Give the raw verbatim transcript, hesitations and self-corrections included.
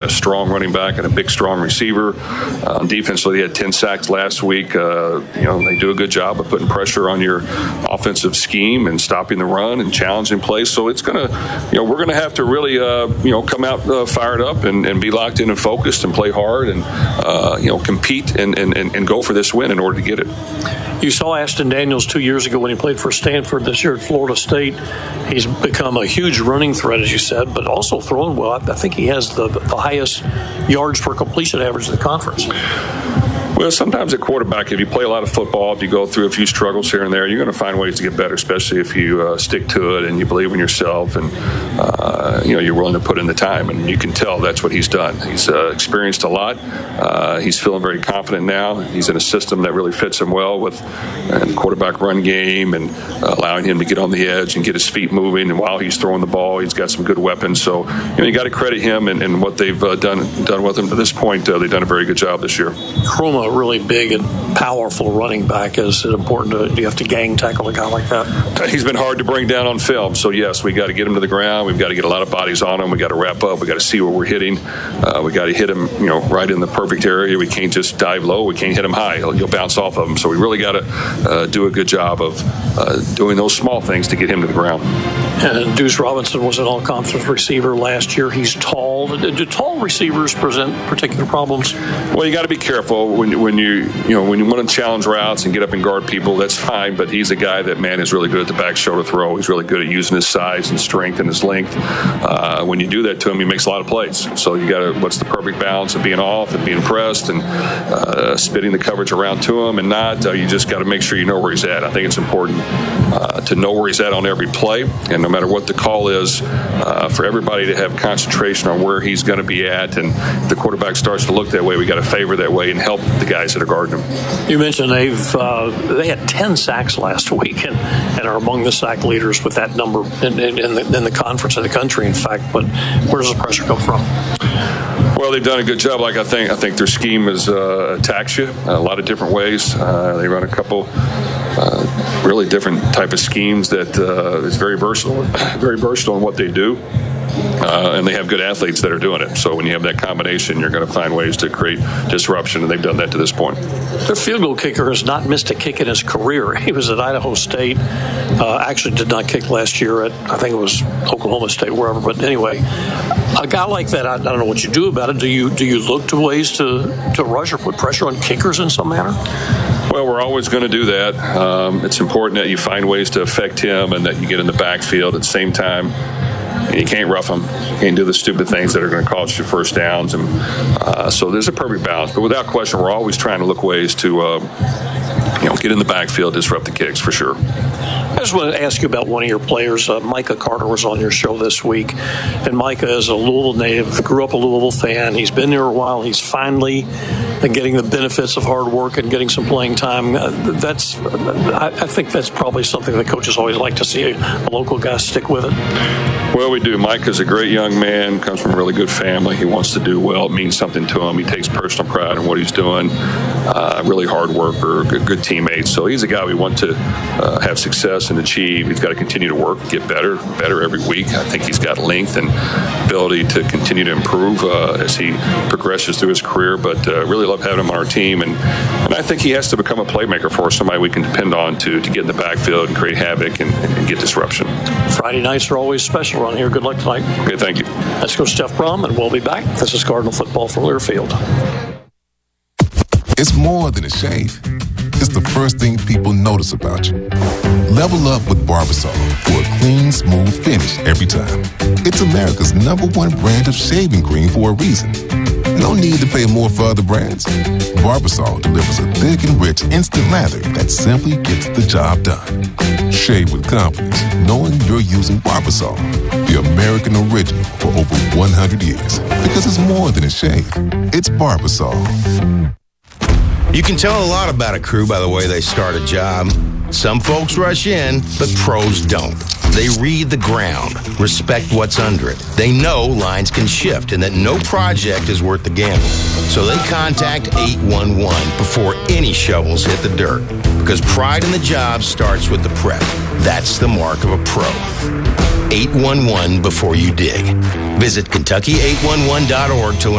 a strong running back and a big, strong receiver. Uh, defensively, they had ten sacks last week. Uh, you know, they do a good job of putting pressure on your offensive scheme and stopping the run and challenging plays. So it's going to, you know, we're going to have to really, uh, you know, come out uh, fired up and, and be locked in and focused and play hard and, uh, you know, compete and, and, and go for this win in order to get it. You saw Ashton Daniels two years ago when he played for Stanford. This year at Florida State, he's become a huge running threat, as you said, but also throwing well. I think he has the, the highest yards per completion average in the conference. Well, sometimes at quarterback, if you play a lot of football, if you go through a few struggles here and there, you're going to find ways to get better, especially if you uh, stick to it and you believe in yourself and, uh, you know, you're willing to put in the time. And you can tell that's what he's done. He's uh, experienced a lot. Uh, he's feeling very confident now. He's in a system that really fits him well with a quarterback run game and uh, allowing him to get on the edge and get his feet moving. And while he's throwing the ball, he's got some good weapons. So, you know, you got to credit him and, and what they've uh, done done with him to this point. Uh, they've done a very good job this year. Chroma, really big and powerful running back. Is it important to, do you have to gang tackle a guy like that? He's been hard to bring down on film. So, yes, we got to get him to the ground. We've got to get a lot of bodies on him. We got to wrap up. We got to see where we're hitting. Uh, we got to hit him, you know, right in the perfect area. We can't just dive low. We can't hit him high. He'll, he'll bounce off of him. So we really got to uh, do a good job of uh, doing those small things to get him to the ground. And Deuce Robinson was an all-conference receiver last year. He's tall. Do, do tall receivers present particular problems? Well, you got to be careful when, when you you know when you want to challenge routes and get up and guard people. That's fine, but he's a guy that, man, is really good at the back shoulder throw. He's really good at using his size and strength and his length. Uh, when you do that to him, he makes a lot of plays. So you got to, what's the perfect balance of being off and being pressed and uh, spitting the coverage around to him and not? Uh, you just got to make sure you know where he's at. I think it's important uh, to know where he's at on every play, and no matter what the call is, uh, for everybody to have concentration on where he's going to be at. And if the quarterback starts to look that way, we got to favor that way and help the guys that are guarding him. You mentioned they've uh, they had ten sacks last week and, and are among the sack leaders with that number in, in, in, the, in the conference of the country, in fact. But where does the pressure come from? Well, they've done a good job. Like I think, I think their scheme is uh, attacks you a lot of different ways. Uh, they run a couple uh, really different type of schemes that uh, is very versatile, very versatile in what they do. Uh, and they have good athletes that are doing it. So when you have that combination, you're going to find ways to create disruption, and they've done that to this point. Their field goal kicker has not missed a kick in his career. He was at Idaho State. Uh, actually did not kick last year at, I think it was Oklahoma State, wherever. But anyway, a guy like that, I, I don't know what you do about it. Do you do you look to ways to, to rush or put pressure on kickers in some manner? Well, we're always going to do that. Um, it's important that you find ways to affect him and that you get in the backfield at the same time. You can't rough them. You can't do the stupid things that are going to cost you first downs. And uh, so there's a perfect balance. But without question, we're always trying to look ways to, uh, you know, get in the backfield, disrupt the kicks for sure. I just want to ask you about one of your players. Uh, Micah Carter was on your show this week. And Micah is a Louisville native, grew up a Louisville fan. He's been there a while. He's finally getting the benefits of hard work and getting some playing time. Uh, that's, I, I think that's probably something that coaches always like to see, a, a local guy stick with it. Well, we do. Mike is a great young man, comes from a really good family. He wants to do well. It means something to him. He takes personal pride in what he's doing. Uh, really hard worker, good, good teammate. So he's a guy we want to uh, have success and achieve. He's got to continue to work, get better, better every week. I think he's got length and ability to continue to improve uh, as he progresses through his career. But uh, really love having him on our team. And, and I think he has to become a playmaker for us, somebody we can depend on to, to get in the backfield and create havoc and, and get disruption. Friday nights are always special around here. Good luck tonight. Okay, thank you. Let's go Steph Brom, and we'll be back. This is Cardinal Football from Learfield. It's more than a shave. It's the first thing people notice about you. Level up with Barbasol for a clean, smooth finish every time. It's America's number one brand of shaving cream for a reason. No need to pay more for other brands. Barbasol delivers a thick and rich instant lather that simply gets the job done. Shave with confidence, knowing you're using Barbasol, the American original for over one hundred years. Because it's more than a shave. It's Barbasol. You can tell a lot about a crew by the way they start a job. Some folks rush in, but pros don't. They read the ground, respect what's under it. They know lines can shift and that no project is worth the gamble. So they contact eight one one before any shovels hit the dirt. Because pride in the job starts with the prep. That's the mark of a pro. eight one one before you dig. Visit Kentucky eight one one dot org to learn.